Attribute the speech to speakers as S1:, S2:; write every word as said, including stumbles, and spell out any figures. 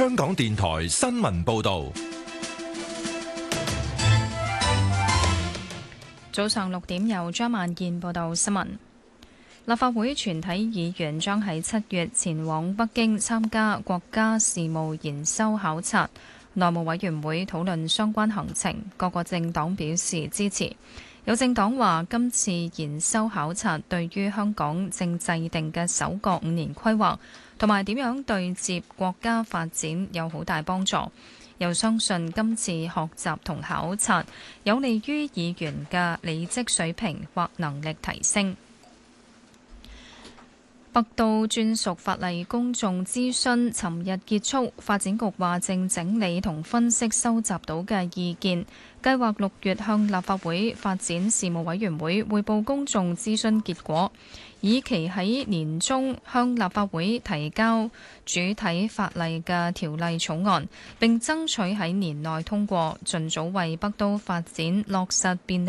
S1: 香港電台新聞報道。
S2: 早上六點，由張萬燕報道新聞。立法會全體議員將喺七月前往北京參加國家事務研修考察，內務委員會討論相關行程，各個政黨表示支持。有政黨話，今次研修考察對於香港正制定嘅首個五年規劃同埋點樣對接國家發展有好大幫助，又相信今次學習同考察有利於議員嘅履職水平或能力提升。北都專屬法例公眾諮詢尋日結束，發展局話正整理同分析收集到嘅意見，計劃六月向立法會發展事務委員會匯報公眾諮詢結果，以期喺年中向立法會提交主體法例嘅條例草案，並爭取喺年內通過，盡早為北都發展落實便利